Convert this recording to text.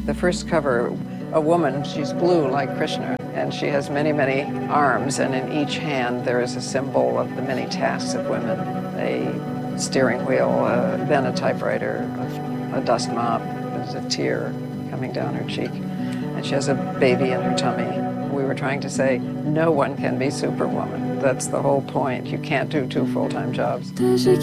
The first cover, a woman, she's blue like Krishna, and she has many, many arms, and in each hand there is a symbol of the many tasks of women. A steering wheel, then a typewriter, a dust mop, there's a tear coming down her cheek, and she has a baby in her tummy. We were trying to say, no one can be Superwoman. That's the whole point. You can't do two full-time jobs.